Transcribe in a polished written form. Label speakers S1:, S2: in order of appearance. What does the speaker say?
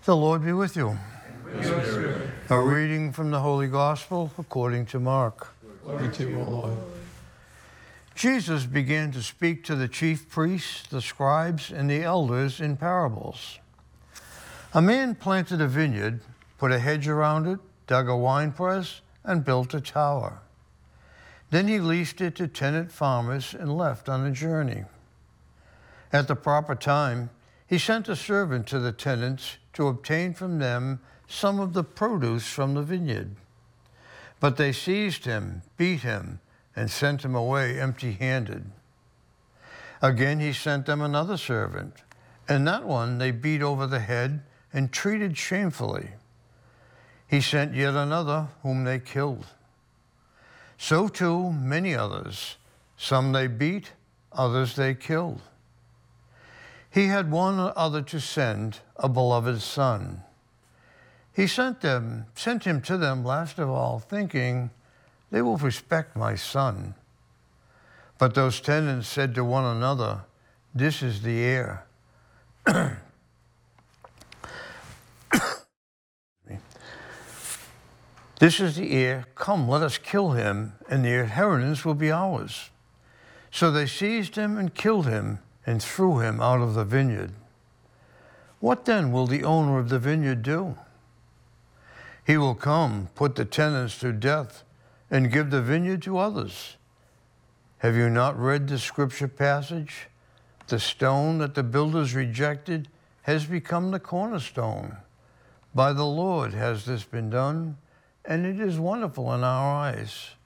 S1: The Lord be with you.
S2: With your spirit.
S1: A reading from the Holy Gospel according to Mark.
S2: Glory to you, O Lord.
S1: Jesus began to speak to the chief priests, the scribes, and the elders in parables. A man planted a vineyard, put a hedge around it, dug a winepress, and built a tower. Then he leased it to tenant farmers and left on a journey. At the proper time, he sent a servant to the tenants to obtain from them some of the produce from the vineyard. But they seized him, beat him, and sent him away empty-handed. Again he sent them another servant, and that one they beat over the head and treated shamefully. He sent yet another whom they killed. So too many others. Some they beat, others they killed. He had one other to send, a beloved son. He sent him to them last of all, thinking, they will respect my son. But those tenants said to one another, this is the heir. This is the heir. Come, let us kill him, and the inheritance will be ours. So they seized him and killed him and threw him out of the vineyard. What then will the owner of the vineyard do? He will come, put the tenants to death, and give the vineyard to others. Have you not read the scripture passage? The stone that the builders rejected has become the cornerstone. By the Lord has this been done, and it is wonderful in our eyes.